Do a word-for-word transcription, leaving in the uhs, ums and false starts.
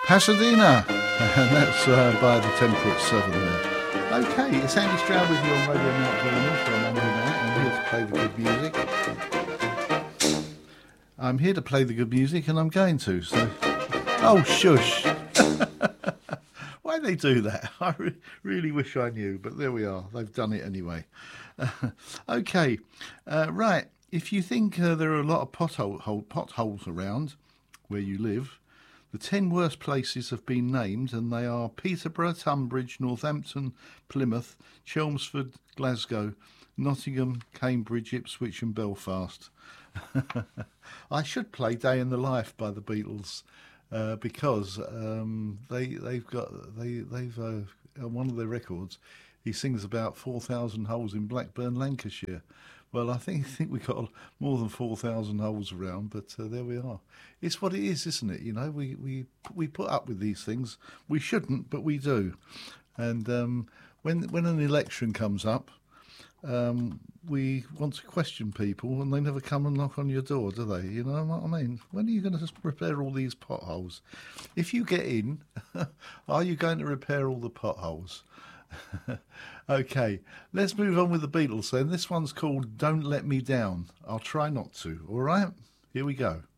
Pasadena, and that's uh, by the Temperate Southern there. Okay, it's Andy Stroud with you on Radio Mount Vernon for a Monday night. I'm here to play the good music. I'm here to play the good music, and I'm going to, so... Oh, shush! Why they do that? I re- really wish I knew, but there we are. They've done it anyway. Okay, uh, right. If you think uh, there are a lot of pothole, potholes around where you live, the ten worst places have been named, and they are Peterborough, Tunbridge, Northampton, Plymouth, Chelmsford, Glasgow, Nottingham, Cambridge, Ipswich and Belfast. I should play Day in the Life by the Beatles uh, because um, they, they've got, they, they've uh, on one of their records, he sings about four thousand holes in Blackburn, Lancashire. Well, I think, I think we've got more than four thousand holes around, but uh, there we are. It's what it is, isn't it? You know, we, we, we put up with these things. We shouldn't, but we do. And um, when, when an election comes up, um, we want to question people, and they never come and knock on your door, do they? You know what I mean? When are you going to repair all these potholes? If you get in, are you going to repair all the potholes? Okay, let's move on with the Beatles then. This one's called Don't Let Me Down. I'll try not to, all right? Here we go.